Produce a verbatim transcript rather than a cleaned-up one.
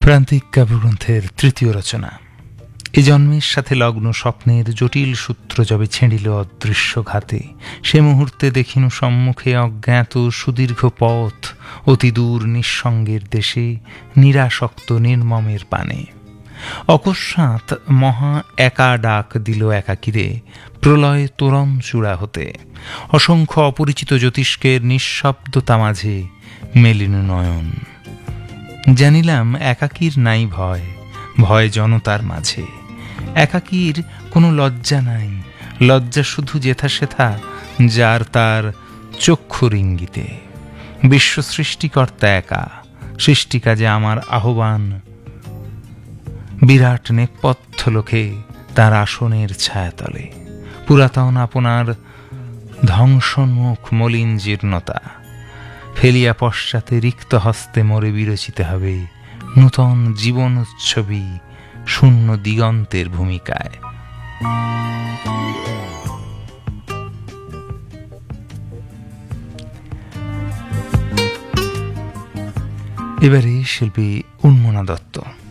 প্রান্তিক কাব্যগ্রন্থের তৃতীয় রচনা। এ জন্মের সাথে লগ্ন স্বপ্নের জটিল সূত্র যবে ছেঁড়িল অদৃশ্য ঘাতে, সে মুহূর্তে দেখিনু সম্মুখে অজ্ঞাত সুদীর্ঘ পথ, অতি দূর নিঃসঙ্গের দেশে নিরাসক্ত নির্মমের পানে। অকস্মাৎ মহা একা ডাক দিল একাকিরে, প্রলয় তোরণ চূড়া হতে। অসংখ্য অপরিচিত জ্যোতিষ্কের নিঃশব্দতা মাঝে মেলিনু নয়ন। জানিলাম একাকীর নাই ভয়, ভয় জনতার মাঝে। একাকীর কোনো লজ্জা নাই, লজ্জা শুধু যেথা সেথা যার তার চক্ষুর ইঙ্গিতে। বিশ্ব সৃষ্টিকর্তা একা, সৃষ্টিকাজে আমার আহ্বান। বিরাট নেপথ্য লোকে তার আসনের ছায়াতলে, পুরাতন আপনার ধ্বংসন্মুখ মলিন জীর্ণতা ফেলিয়া পশ্চাতে রিক্ত হস্তে মোরে বিরচিতে হবে নূতন জীবন ছবি শূন্য দিগন্তের ভূমিকায়। এবারে শিল্পী উন্মনা দত্ত।